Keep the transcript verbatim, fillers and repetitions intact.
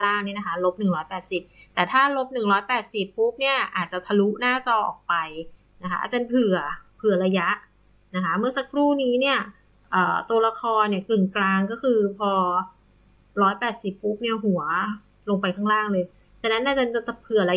ล่างนี่นะคะลบหนึ่งร้อยแปดสิบแต่ถ้าลบหนึ่งร้อยแปดสิบปุ๊บเนี่ยอาจจะทะลุหน้าจอออกไปนะคะอาจารย์เผื่อเผื่อระยะนะคะเมื่อสักครู่นี้เนี่ยตัวละครเนี่ยกึ่งกลางก็คือพอร้อยแปดสิบปุ๊บเนี่ยหัวลงไปข้างล่างเลยฉะนั้นอาจารย์จะเผื่อระยะ